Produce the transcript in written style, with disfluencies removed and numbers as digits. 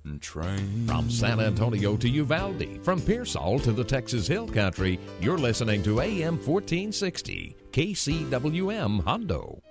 train. From San Antonio to Uvalde, from Pearsall to the Texas Hill Country, you're listening to AM 1460, KCWM Hondo.